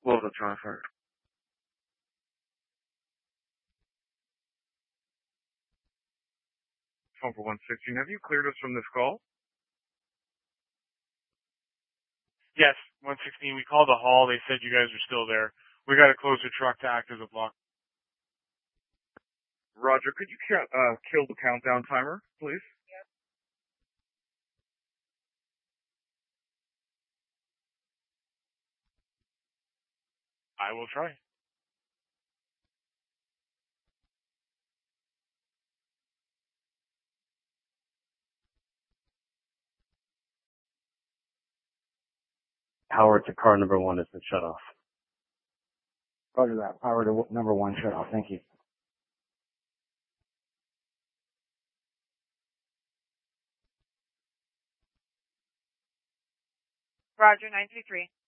Well, the traffic. Phone for 116. Have you cleared us from this call? Yes, 116. We called the hall. They said you guys are still there. We got to close the truck to act as a block. Roger, could you kill the countdown timer, please? I will try. Power to car number 1 has been shut off. Roger that. Power to number 1 shut off. Thank you. Roger, 933.